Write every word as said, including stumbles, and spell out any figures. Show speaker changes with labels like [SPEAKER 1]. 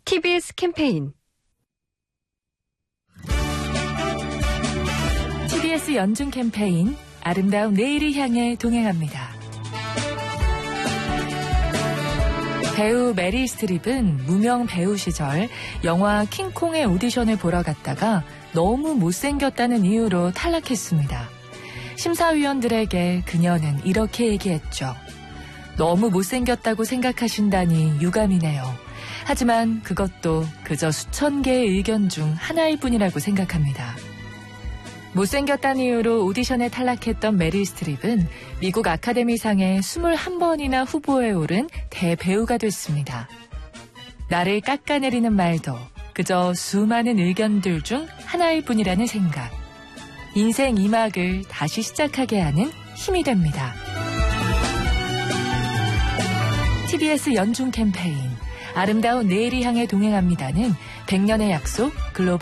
[SPEAKER 1] 티비에스 캠페인
[SPEAKER 2] 티비에스 연중 캠페인 아름다운 내일을 향해 동행합니다. 배우 메릴 스트립은 무명 배우 시절 영화 킹콩의 오디션을 보러 갔다가 너무 못생겼다는 이유로 탈락했습니다. 심사위원들에게 그녀는 이렇게 얘기했죠. 너무 못생겼다고 생각하신다니 유감이네요. 하지만 그것도 그저 수천 개의 의견 중 하나일 뿐이라고 생각합니다. 못생겼다는 이유로 오디션에 탈락했던 메릴 스트립은 미국 아카데미상에 이십일 번이나 후보에 오른 대배우가 됐습니다. 나를 깎아내리는 말도 그저 수많은 의견들 중 하나일 뿐이라는 생각. 인생 이 막을 다시 시작하게 하는 힘이 됩니다. 티비에스 연중 캠페인 아름다운 내일을 향해 동행합니다는 백 년의 약속 글로벌